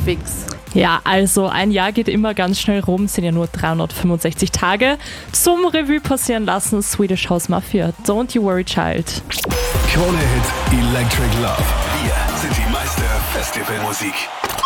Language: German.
fix. Ja, also ein Jahr geht immer ganz schnell rum, sind ja nur 365 Tage. Zum Revue passieren lassen, Swedish House Mafia, Don't You Worry Child. Krone Hit Electric Love. Wir sind die Meister Festivalmusik.